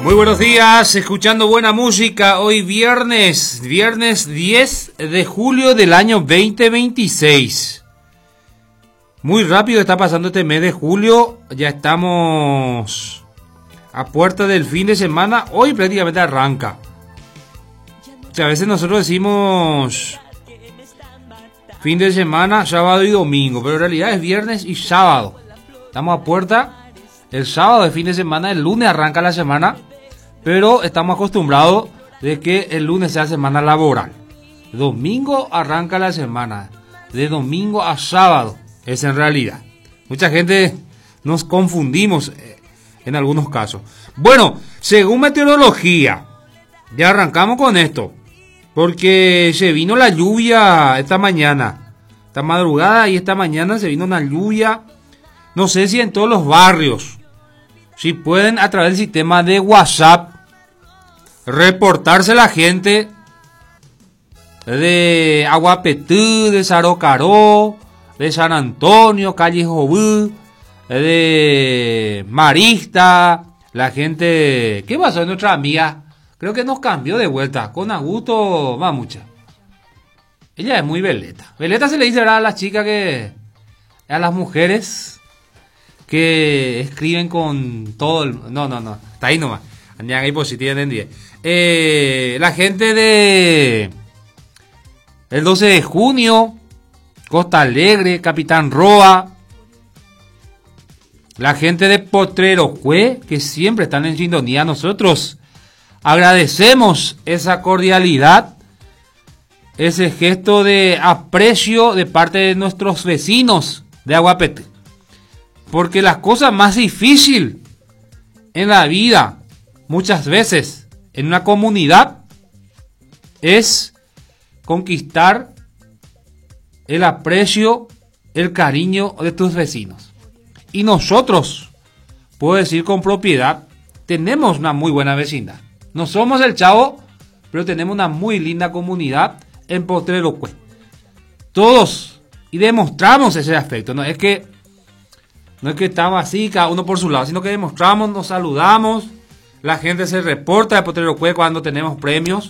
Muy buenos días, escuchando buena música. Hoy viernes 10 de julio del año 2026. Muy rápido está pasando este mes de julio. Ya estamos a puerta del fin de semana. Hoy prácticamente arranca. O sea, a veces nosotros decimos fin de semana, sábado y domingo, pero en realidad es viernes y sábado. Estamos a puerta. El sábado de fin de semana, el lunes arranca la semana, pero estamos acostumbrados de que el lunes sea semana laboral. Domingo arranca la semana, de domingo a sábado es en realidad. Mucha gente nos confundimos en algunos casos. Bueno, según meteorología, ya arrancamos con esto, porque se vino la lluvia esta mañana, esta madrugada y esta mañana se vino una lluvia. No sé si en todos los barrios, si pueden a través del sistema de WhatsApp reportarse la gente de Aguapetú, de Sarocaró, de San Antonio, Calle Jobú, de Marista, la gente. ¿Qué pasó en nuestra amiga? Creo que nos cambió de vuelta. Con Augusto Mamucha. Ella es muy veleta. Veleta se le dice, ¿verdad?, a las chicas que. A las mujeres que escriben con todo el... No. Está ahí nomás. Ahí por si tienen 10. La gente de... El 12 de junio. Costa Alegre, Capitán Roa. La gente de Potrero Cue, que siempre están en sintonía. Nosotros agradecemos esa cordialidad, ese gesto de aprecio de parte de nuestros vecinos de Aguapetú. Porque las cosas más difíciles en la vida, muchas veces, en una comunidad, es conquistar el aprecio, el cariño de tus vecinos. Y nosotros, puedo decir con propiedad, tenemos una muy buena vecindad. No somos el Chavo, pero tenemos una muy linda comunidad en Potrero Cue. Todos, y demostramos ese aspecto. No es que estamos así, cada uno por su lado, sino que demostramos, nos saludamos, la gente se reporta de Potrero Cue cuando tenemos premios,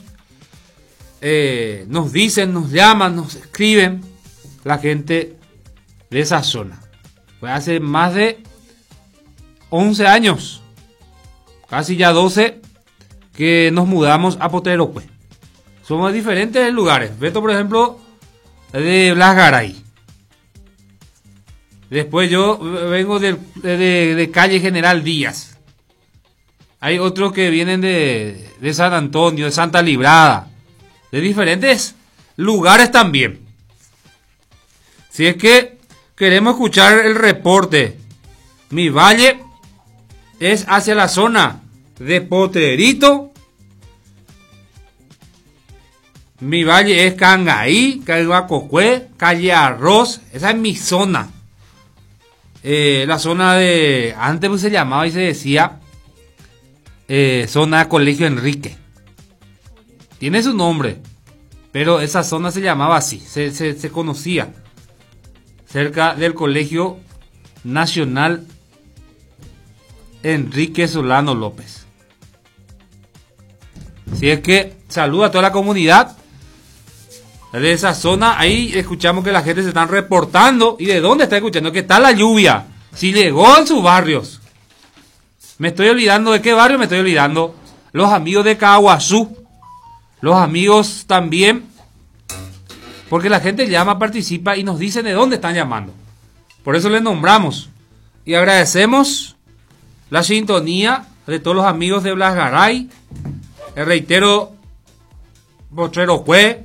nos dicen, nos llaman, nos escriben, la gente de esa zona. Pues hace más de 11 años, casi ya 12, que nos mudamos a Potrero Cue. Somos de diferentes lugares. Beto, por ejemplo, de Blas Garay. Después yo vengo de calle General Díaz. Hay otros que vienen de San Antonio, de Santa Librada, de diferentes lugares también. Si es que queremos escuchar el reporte, mi valle es hacia la zona de Potrerito. Mi valle es Cangaí, Calhuacocue, Calle Arroz. Esa es mi zona. La zona de... Antes pues se llamaba y se decía zona de Colegio Enrique. Tiene su nombre, pero esa zona se llamaba así, se conocía. Cerca del Colegio Nacional Enrique Solano López. Si es que saluda a toda la comunidad de esa zona. Ahí escuchamos que la gente se están reportando. ¿Y de dónde está escuchando? ¿Qué tal la lluvia? Si llegó en sus barrios. Me estoy olvidando. ¿De qué barrio me estoy olvidando? Los amigos de Caguazú. Los amigos también. Porque la gente llama, participa y nos dice de dónde están llamando. Por eso les nombramos. Y agradecemos la sintonía de todos los amigos de Blas Garay. Reitero, Potrero Cue.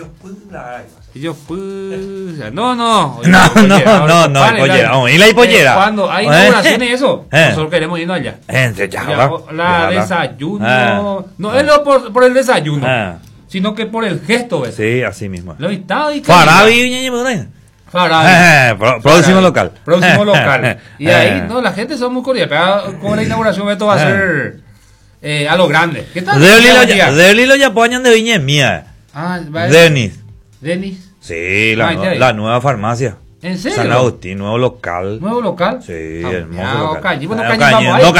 No. ¿Y la pollera? Cuando hay inauguraciones y eso, nosotros queremos irnos allá. La desayuno. No es por el desayuno, sino que por el gesto, ¿ves? Sí, así mismo. Lo estado y próximo local. Y ahí, no, la gente son muy cordiales. Con la inauguración esto va a ser a lo grande. ¿Qué tal? De lo ya ponen de viña mía. Denis. Sí, la nueva farmacia. ¿En serio? San Agustín, nuevo local. ¿Nuevo local? Sí, hermoso local. Bueno,